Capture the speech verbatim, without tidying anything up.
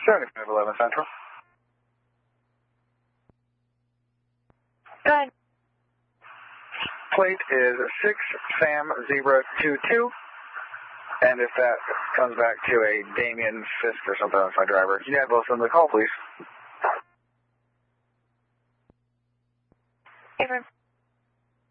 seventy-five eleven Central. Go ahead. Plate is six Sam zero two two. And if that comes back to a Damien Fisk or something, that's my driver. Can you have both of them to call, please? Affirm.